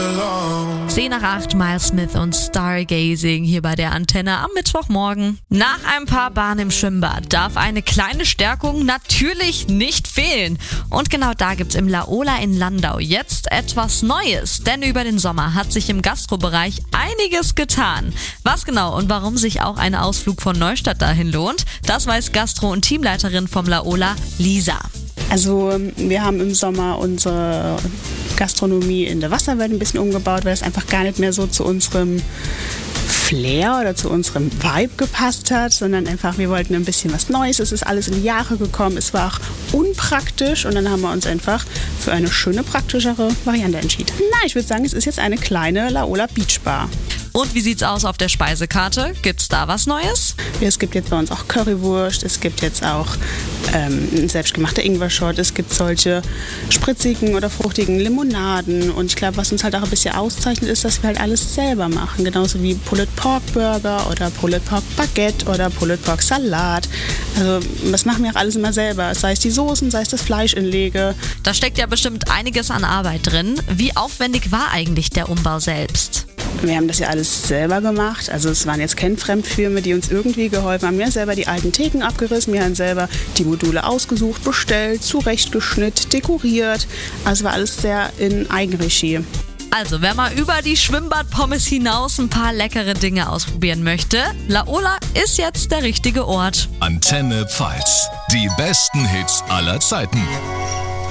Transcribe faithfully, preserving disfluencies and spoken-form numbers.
alone. zehn nach acht, Miles Smith und Stargazing hier bei der Antenne am Mittwochmorgen. Nach ein paar Bahnen im Schwimmbad darf eine kleine Stärkung natürlich nicht fehlen. Und genau da gibt's im Laola in Landau jetzt etwas Neues. Denn über den Sommer hat sich im Gastrobereich einiges getan. Was genau und warum sich auch ein Ausflug von Neustadt dahin lohnt, das weiß Gastro- und Teamleiterin vom Laola, Lisa. Also wir haben im Sommer unsere Gastronomie in der Wasserwelt ein bisschen umgebaut, weil es einfach gar nicht mehr so zu unserem Flair oder zu unserem Vibe gepasst hat, sondern einfach, wir wollten ein bisschen was Neues. Es ist alles in die Jahre gekommen, es war auch unpraktisch und dann haben wir uns einfach für eine schöne, praktischere Variante entschieden. Na, ich würde sagen, es ist jetzt eine kleine Laola Beach Bar. Und wie sieht's aus auf der Speisekarte? Gibt's da was Neues? Es gibt jetzt bei uns auch Currywurst, es gibt jetzt auch ähm, selbstgemachte Ingwer-Shot, es gibt solche spritzigen oder fruchtigen Limonaden und ich glaube, was uns halt auch ein bisschen auszeichnet, ist, dass wir halt alles selber machen. Genauso wie Pulled Pork Burger oder Pulled Pork Baguette oder Pulled Pork Salat. Also das machen wir auch alles immer selber, sei es die Soßen, sei es das Fleischinlege. Da steckt ja bestimmt einiges an Arbeit drin. Wie aufwendig war eigentlich der Umbau selbst? Wir haben das ja alles selber gemacht, also es waren jetzt keine Fremdfirmen, die uns irgendwie geholfen haben. Wir haben selber die alten Theken abgerissen, wir haben selber die Module ausgesucht, bestellt, zurechtgeschnitten, dekoriert. Also es war alles sehr in Eigenregie. Also, wer mal über die Schwimmbadpommes hinaus ein paar leckere Dinge ausprobieren möchte, Laola ist jetzt der richtige Ort. Antenne Pfalz. Die besten Hits aller Zeiten.